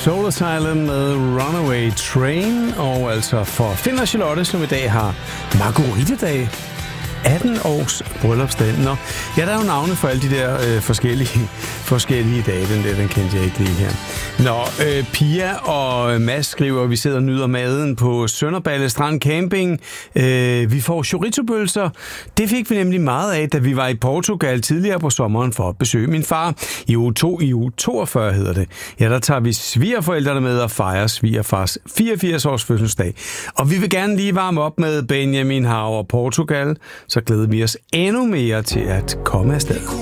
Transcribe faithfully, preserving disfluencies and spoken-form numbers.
Soul Asylum med Runaway Train, og altså for Finn og Charlotte, som i dag har Marguerite-dag. atten års bryllupsdag. Nå, ja, der er jo navne for alle de der øh, forskellige, forskellige dage. Den der, den kendte jeg ikke lige her. Nå, øh, Pia og Mads skriver, at vi sidder og nyder maden på Sønderballe Strand Camping. Øh, vi får chorizo-pølser. Det fik vi nemlig meget af, da vi var i Portugal tidligere på sommeren for at besøge min far. I uge to, i uge toogfyrre hedder det. Ja, der tager vi svigerforældrene med og fejrer svigerfars fireogfirs års fødselsdag. Og vi vil gerne lige varme op med Benjamin Hauer Portugal. Så glæder vi os endnu mere til at komme afsted.